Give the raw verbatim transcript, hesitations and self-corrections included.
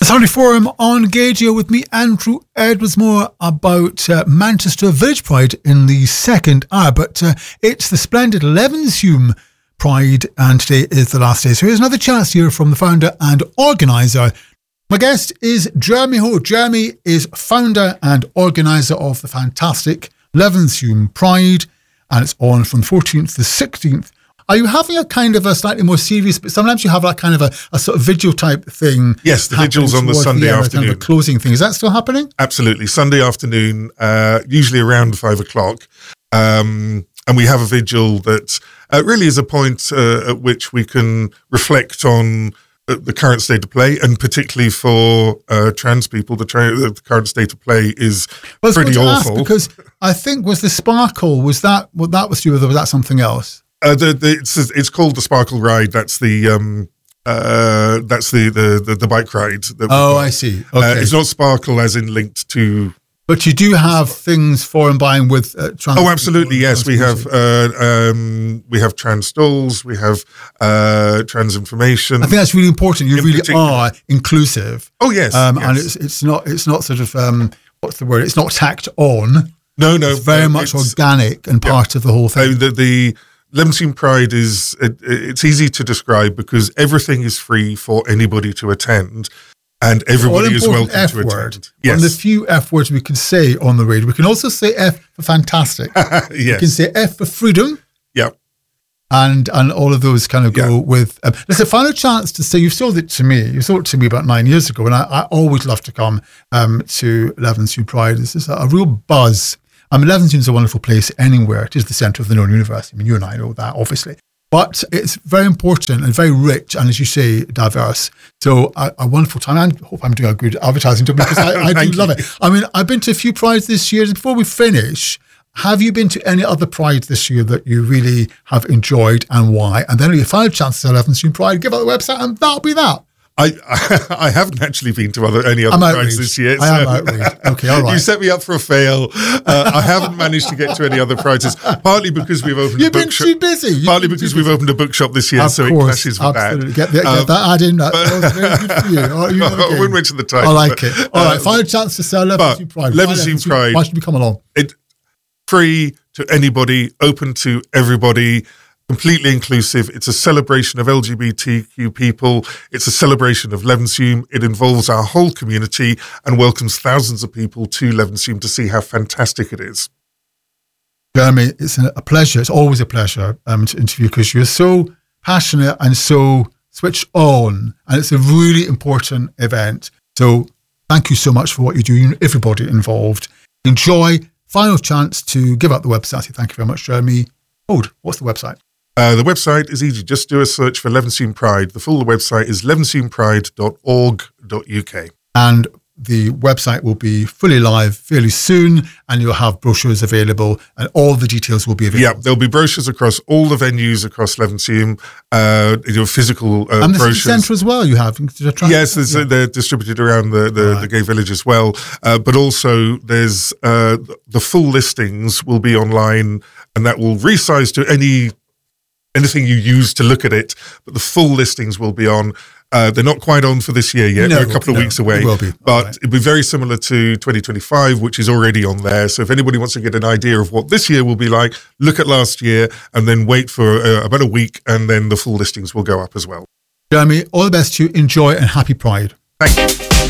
Saturday Forum on Gageo with me, Andrew Edwards, more about uh, Manchester Village Pride in the second hour. But uh, it's the splendid Levenshulme Pride, and today is the last day. So here's another chance to hear from the founder and organiser. My guest is Jeremy Ho. Jeremy is founder and organiser of the fantastic Levenshulme Pride, and it's on from the fourteenth to the sixteenth. Are you having a kind of a slightly more serious, but sometimes you have that kind of a, a sort of vigil type thing? Yes, the vigil's on the Sunday the end, afternoon. Kind of a closing thing. Is that still happening? Absolutely. Sunday afternoon, uh, usually around five o'clock. Um, and we have a vigil that uh, really is a point uh, at which we can reflect on the current state of play, and particularly for uh, trans people, the, tra- the current state of play is well, pretty awful. Because I think was the Sparkle, was that what that was to do with, or was that something else? Uh, the, the, it's, it's called the Sparkle Ride. That's the um, uh, that's the, the, the, the bike ride. That oh, I see. Okay. Uh, it's not Sparkle as in linked to. But you do have things for and buying with uh, trans. Oh, absolutely, yes. We have uh, um, we have trans stalls. We have uh, trans information. I think that's really important. You In really particular. are inclusive. Oh yes, um, yes. and it's it's not it's not sort of um, what's the word? It's not tacked on. No, no, it's very no, much it's, organic and part yeah. of the whole thing. Uh, the the Levenshulme Pride is it, it's easy to describe because everything is free for anybody to attend. And everybody is welcome F to word. attend. Yes. One of the few F words we can say on the radio. We can also say F for fantastic. Yes. We can say F for freedom. Yeah. And and all of those kind of go yeah. with. Um, there's a final chance to say, you've sold it to me. You sold it to me about nine years ago, and I, I always love to come um, to Levenshulme Pride. This is a, a real buzz. I mean, Levenshulme is a wonderful place anywhere. It is the centre of the known universe. I mean, you and I know that, obviously. But it's very important and very rich, and as you say, diverse. So a, a wonderful time. I hope I'm doing a good advertising job because I, I do love it. I mean, I've been to a few prides this year. Before we finish, have you been to any other prides this year that you really have enjoyed, and why? And then your final chance to Levenshulme Pride, give out the website, and that'll be that. I I haven't actually been to other any other prides this year. I am outraged. Okay, all right. You set me up for a fail. Uh, I haven't managed to get to any other prizes, partly because we've opened You've a bookshop. You've been too busy. You've partly because we've opened a bookshop this year, of so course, it clashes with absolutely. that. Get, the, get um, that ad in. That, that was very good for you. All right, you I wouldn't mention the title. I like but, it. All right, um, final chance to sell Levenshulme Pride. Levenshulme Pride. Why should we come along? It, free to anybody, open to everybody. Completely inclusive. It's a celebration of L G B T Q people. It's a celebration of Levenshulme. It involves our whole community and welcomes thousands of people to Levenshulme to see how fantastic it is. Jeremy, it's a pleasure. It's always a pleasure um, to interview because you're so passionate and so switched on, and it's a really important event. So thank you so much for what you do, you, everybody involved. Enjoy. Final chance to give out the website. Thank you very much, Jeremy. Oh, what's the website? Uh, the website is easy. Just do a search for Levenshulme Pride. The full website is levenshulme pride dot org dot U K. And the website will be fully live fairly soon, and you'll have brochures available, and all the details will be available. Yeah, there'll be brochures across all the venues across Levenshulme, uh, you know, physical uh, and the brochures. city centre as well, you have. Yes, yeah. they're distributed around the, the, right. the gay village as well. Uh, but also there's uh, the full listings will be online, and that will resize to any anything you use to look at it, but the full listings will be on. Uh, they're not quite on for this year yet. No, they're a couple no, of weeks away. It will be. But right. it'll be very similar to twenty twenty-five, which is already on there. So if anybody wants to get an idea of what this year will be like, look at last year and then wait for uh, about a week, and then the full listings will go up as well. Jeremy, all the best to you. Enjoy and happy Pride. Thank you.